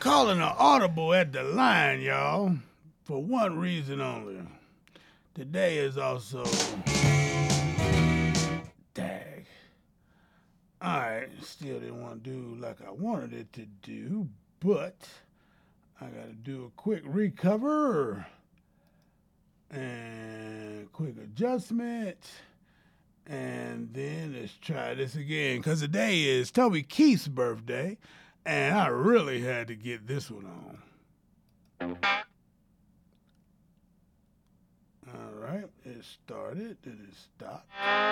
Calling an audible at the line, y'all, for one reason only. Today is also dag. Alright, still didn't want to do like I wanted it to do, but I gotta do a quick recover and quick adjustment. And then let's try this again. Because today is Toby Keith's birthday. And I really had to get this one on. All right. It started. Then it stopped.